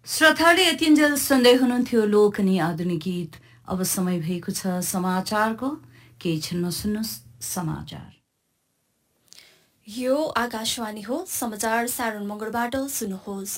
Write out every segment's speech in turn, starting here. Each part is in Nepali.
श्रोताले यतिन्जेल सुन्दै हुनुहुन्थ्यो लोकनी आधुनिक गीत। अब समय भएको छ समाचारको। केही क्षणमा सुन्नुहोस् समाचार। यो आकाशवाणी हो। समाचार सारण मङ्गलबाट सुन्नुहोस्।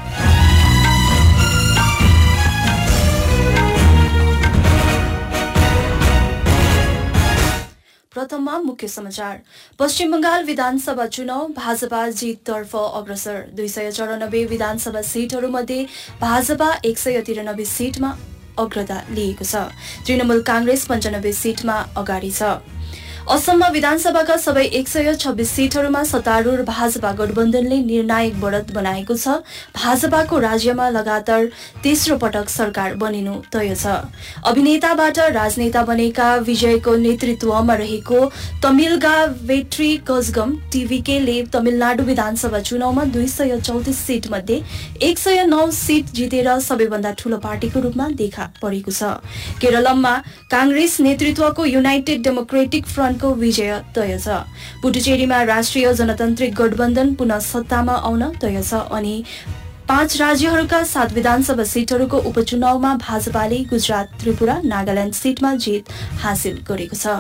प्रथममा मुख्य समाचार। पश्चिम बंगाल विधानसभा चुनाव, भाजपा जिततर्फ अग्रसर। 294 विधानसभा सीटहरूमध्ये भाजपा 193 सीटमा अग्रता लिएको छ। तृणमूल कांग्रेस 95 सीटमा अगाडि छ। असममा विधानसभाका सबै 126 सीटहरूमा सत्तारूढ भाजपा गठबन्धनले निर्णायक बढत बनाएको छ। भाजपाको राज्यमा लगातार तेस्रो पटक सरकार बनिनु तय छ। अभिनेताबाट राजनेता बनेका विजयको नेतृत्वमा रहेको तमिलगा वेट्री कजगम टिभीकेले तमिलनाडु विधानसभा चुनावमा 234 सीट मध्ये 109 सीट जितेर सबैभन्दा ठूलो पार्टीको रूपमा देखा परेको छ। केरलमा कांग्रेस नेतृत्वको युनाइटेड डेमोक्रेटिक फ्रन्ट को विजय तय छ। पुडुचेरीमा राष्ट्रिय जनतान्त्रिक गठबन्धन पुनः सत्तामा आउन तय छ अनि 5 राज्यहरूका 7 विधानसभा सीटहरूको उपचुनावमा भाजपाले गुजरात, त्रिपुरा, नागाल्याण्ड सीटमा जित हासिल गरेको छ।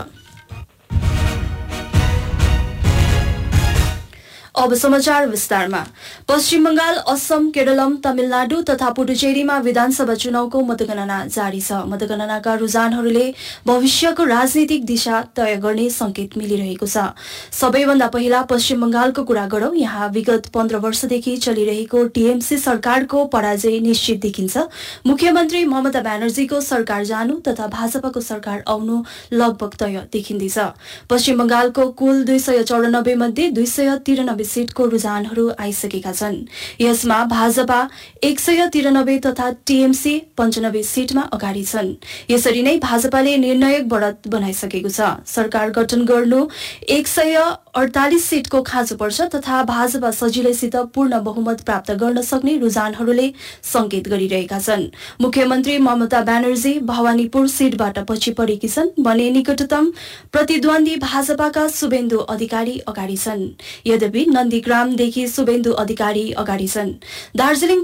अब समाचार विस्तारमा। पश्चिम बंगाल, असम, केरलम, तमिलनाडु तथा पुडुचेरीमा विधानसभा चुनावको मतगणना जारी छ। मतगणनाका रुझानहरूले भविष्यको राजनीतिक दिशा तय गर्ने संकेत मिलिरहेको छ। सबैभन्दा पहिला पश्चिम बंगालको कुरा गरौं। यहाँ विगत 15 वर्षदेखि चलिरहेको टीएमसी सरकारको पराजय निश्चित देखिन्छ। मुख्यमन्त्री ममता ब्यानर्जीको सरकार जानु तथा भाजपाको सरकार आउनु लगभग तय देखिँदैछ। पश्चिम बंगालको कुल 294 मध्ये 293 सीटको रुझानहरू आइसकेका छन्। यसमा भाजपा 193 तथा टीएमसी 95 सीटमा अगाडि छन्। यसरी नै भाजपाले निर्णायक बढत बनाइसकेको छ। सरकार गठन गर्नु 148 सीटको खाँचो पर्छ तथा भाजपा सजिलैसित पूर्ण बहुमत प्राप्त गर्न सक्ने रुझानहरूले संकेत गरिरहेका छन्। मुख्यमन्त्री ममता ब्यानर्जी भवानीपुर सीटबाट पछि परेकी छन् भने निकटतम प्रतिद्वन्दी भाजपाका शुभेन्दु अधिकारी अगाडि छन्। यद्यपि नन्दीग्रामदेखि शुभेन्दु अधिकारी अगाडि छन्। दार्जीलिङ